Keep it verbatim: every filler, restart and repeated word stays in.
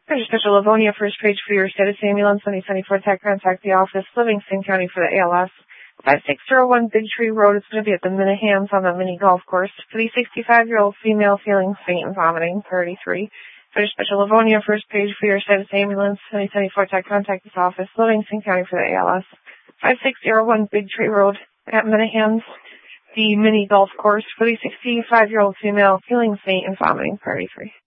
There's a special Livonia first page for your status ambulance. twenty seventy-four tech, contact the office, Livingston County for the A L S. five six zero one Big Tree Road. It's going to be at the Minahans on the mini golf course. For the sixty-five-year-old female feeling faint and vomiting, priority three. There's a special Livonia first page for your status ambulance. twenty seventy-four tech, contact this office, Livingston County for the A L S. five six zero one Big Tree Road at Minahans, the mini golf course. For the sixty-five-year-old female feeling faint and vomiting, priority three.